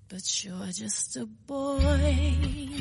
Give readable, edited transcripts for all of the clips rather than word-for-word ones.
but you're just a boy.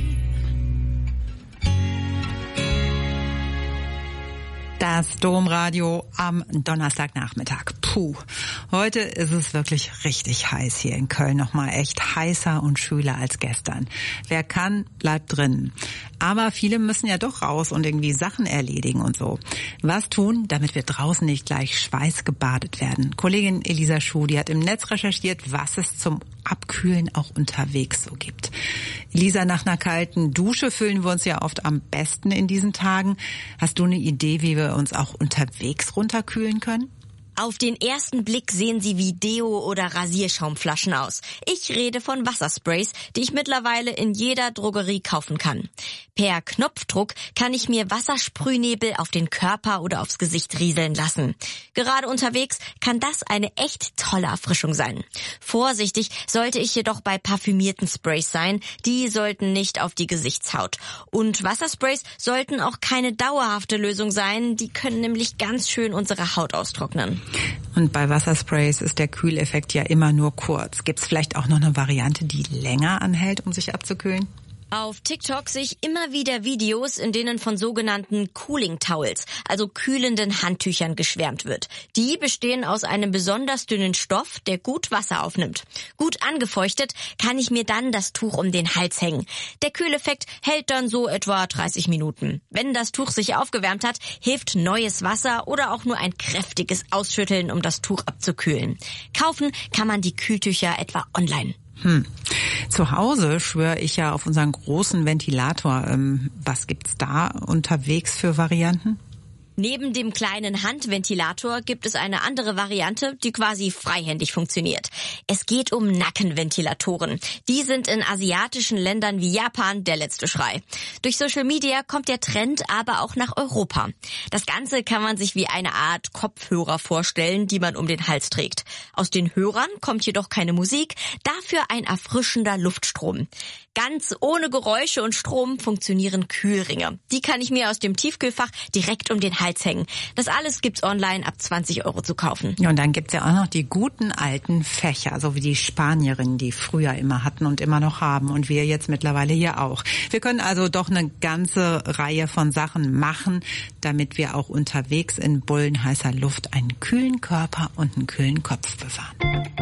Das Domradio am Donnerstagnachmittag. Puh, heute ist es wirklich richtig heiß hier in Köln. Nochmal echt heißer und schwüler als gestern. Wer kann, bleibt drin. Aber viele müssen ja doch raus und irgendwie Sachen erledigen und so. Was tun, damit wir draußen nicht gleich schweißgebadet werden? Kollegin Elisa Schuh, die hat im Netz recherchiert, was es zum Abkühlen auch unterwegs so gibt. Elisa, nach einer kalten Dusche fühlen wir uns ja oft am besten in diesen Tagen. Hast du eine Idee, wie wir uns auch unterwegs runterkühlen können? Auf den ersten Blick sehen sie wie Deo- oder Rasierschaumflaschen aus. Ich rede von Wassersprays, die ich mittlerweile in jeder Drogerie kaufen kann. Per Knopfdruck kann ich mir Wassersprühnebel auf den Körper oder aufs Gesicht rieseln lassen. Gerade unterwegs kann das eine echt tolle Erfrischung sein. Vorsichtig sollte ich jedoch bei parfümierten Sprays sein. Die sollten nicht auf die Gesichtshaut. Und Wassersprays sollten auch keine dauerhafte Lösung sein. Die können nämlich ganz schön unsere Haut austrocknen. Und bei Wassersprays ist der Kühleffekt ja immer nur kurz. Gibt's vielleicht auch noch eine Variante, die länger anhält, um sich abzukühlen? Auf TikTok sehe ich immer wieder Videos, in denen von sogenannten Cooling Towels, also kühlenden Handtüchern, geschwärmt wird. Die bestehen aus einem besonders dünnen Stoff, der gut Wasser aufnimmt. Gut angefeuchtet kann ich mir dann das Tuch um den Hals hängen. Der Kühleffekt hält dann so etwa 30 Minuten. Wenn das Tuch sich aufgewärmt hat, hilft neues Wasser oder auch nur ein kräftiges Ausschütteln, um das Tuch abzukühlen. Kaufen kann man die Kühltücher etwa online. Zu Hause schwöre ich ja auf unseren großen Ventilator. Was gibt's da unterwegs für Varianten? Neben dem kleinen Handventilator gibt es eine andere Variante, die quasi freihändig funktioniert. Es geht um Nackenventilatoren. Die sind in asiatischen Ländern wie Japan der letzte Schrei. Durch Social Media kommt der Trend aber auch nach Europa. Das Ganze kann man sich wie eine Art Kopfhörer vorstellen, die man um den Hals trägt. Aus den Hörern kommt jedoch keine Musik, dafür ein erfrischender Luftstrom. Ganz ohne Geräusche und Strom funktionieren Kühlringe. Die kann ich mir aus dem Tiefkühlfach direkt um den Hals hängen. Das alles gibt's online ab 20 € zu kaufen. Ja, und dann gibt's ja auch noch die guten alten Fächer, so wie die Spanierinnen, die früher immer hatten und immer noch haben und wir jetzt mittlerweile hier auch. Wir können also doch eine ganze Reihe von Sachen machen, damit wir auch unterwegs in bullenheißer Luft einen kühlen Körper und einen kühlen Kopf bewahren.